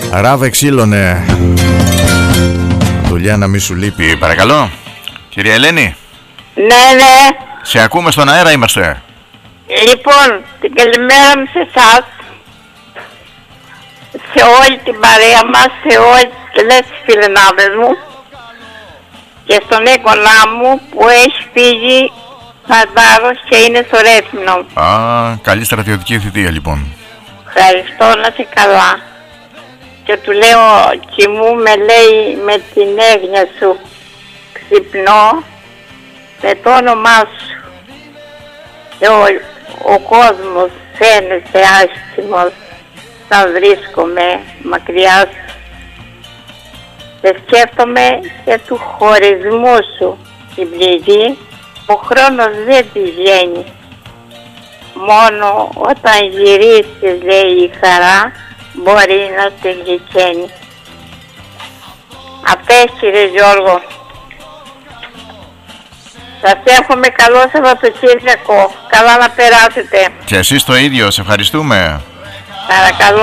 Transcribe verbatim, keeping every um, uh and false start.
Ράβε ξύλωνε. Δουλειά να μη σου λείπει. Παρακαλώ, κυρία Ελένη. Ναι, ναι. Σε ακούμε, στον αέρα είμαστε. Λοιπόν, την καλημέρα μου σε εσάς, σε όλη την παρέα μας, σε όλες τις φιλενάδες μου και στον Νίκολά μου που έχει φύγει φαντάρος και είναι στο Ρέθυμνο. Α, καλή στρατιωτική θητεία λοιπόν. Ευχαριστώ, να είσαι καλά. Και του λέω, κοιμού με λέει με την έγνοια σου, ξυπνώ με το όνομά σου. Και ο, ο κόσμος φαίνεται άσχημος, θα βρίσκομαι μακριά σου. Και σκέφτομαι και του χωρισμού σου την πληγή, ο χρόνος δεν τη βγαίνει. Μόνο όταν γυρίσεις, λέει, η χαρά μπορεί να σε γλυκαίνει. Αυτές, κύριε Γιώργο. Σας εύχομαι καλό Σαββατοκύριακο. Καλά να περάσετε. Και εσείς το ίδιο, σε ευχαριστούμε. Παρακαλώ.